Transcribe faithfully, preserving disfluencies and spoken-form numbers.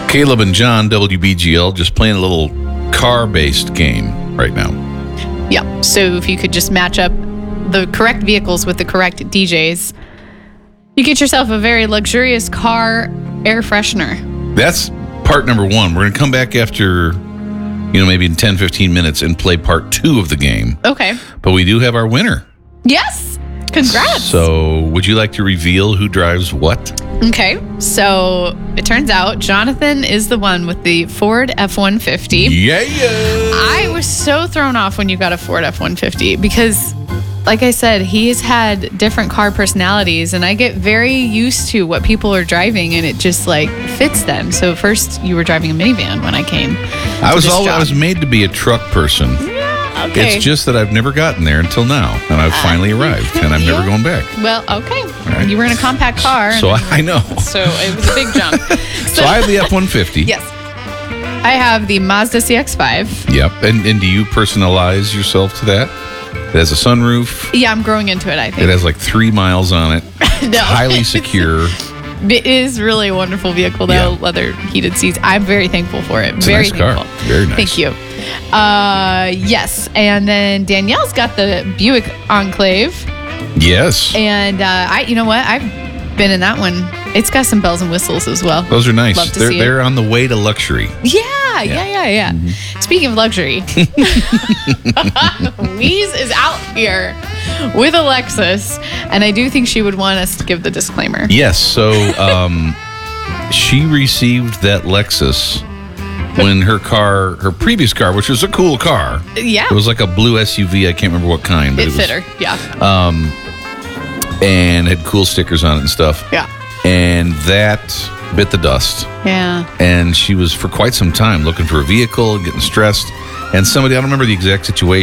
Caleb and John, W B G L, just playing a little car-based game right now. Yeah. So if you could just match up the correct vehicles with the correct D Js, you get yourself a very luxurious car air freshener. That's part number one. We're going to come back after, you know, maybe in ten, fifteen minutes and play part two of the game. Okay. But we do have our winner. Yes. Congrats. So would you like to reveal who drives what? Okay. So it turns out Jonathan is the one with the Ford F one fifty. Yeah. I was so thrown off when you got a Ford F one fifty because, like I said, he's had different car personalities, and I get very used to what people are driving, and it just like fits them. So first, you were driving a minivan when I came. I was this all, I job. was made to be a truck person. Okay. It's just that I've never gotten there until now, and I've finally arrived, and I'm never Yeah. going back. Well, okay. Right. You were in a compact car. So I, I know. So it was a big jump. So I have the F one fifty. Yes. I have the Mazda C X five. Yep. And, and do you personalize yourself to that? It has a sunroof. Yeah, I'm growing into it, I think. It has like three miles on it. No. Highly secure. It is really a wonderful vehicle, though. Yeah. Leather heated seats. I'm very thankful for it. It's a very nice car. thankful. Very nice. Thank you. Uh, yes. And then Danielle's got the Buick Enclave. Yes. And uh, I, you know what? I've been in that one. It's got some bells and whistles as well. Those are nice. Love to they're see it. they're on the way to luxury. Yeah, yeah, yeah, yeah. Mm-hmm. Speaking of luxury, Weeze is out here with a Lexus, and I do think she would want us to give the disclaimer. Yes. So um, she received that Lexus when her car, her previous car, which was a cool car. Yeah. It was like a blue S U V. I can't remember what kind. But It it was, fit her, yeah. Um, and had cool stickers on it and stuff. Yeah. And that bit the dust. Yeah. And she was for quite some time looking for a vehicle, getting stressed. And somebody, I don't remember the exact situation.